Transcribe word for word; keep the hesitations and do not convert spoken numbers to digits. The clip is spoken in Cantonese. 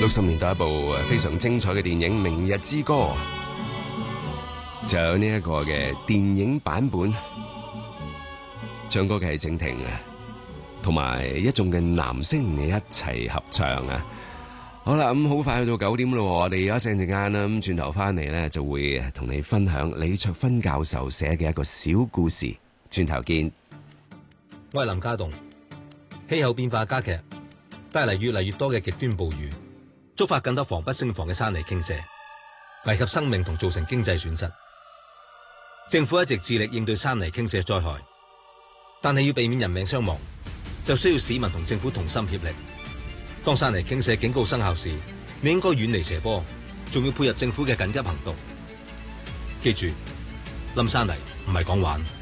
六十年代一部非常精彩嘅電影《明日之歌》，就有呢一個嘅電影版本，唱歌嘅係靜婷啊，同埋一眾嘅男星一齊合唱啊！好啦，咁好快去到九點咯，我哋而家剩陣間啦，咁轉頭翻嚟咧就會同你分享李卓芬教授寫嘅一個小故事，轉頭見。 我係林家棟。氣候變化加劇，帶嚟越嚟越多嘅極端暴雨，觸發更多防不勝防嘅山泥傾瀉，危及生命同造成經濟損失。政府一直致力應對山泥傾瀉災害，但係要避免人命傷亡，就需要市民同政府同心協力。當山泥傾瀉警告生效時，你應該遠離斜坡，仲要配合政府嘅緊急行動。記住，冧山泥唔係講玩。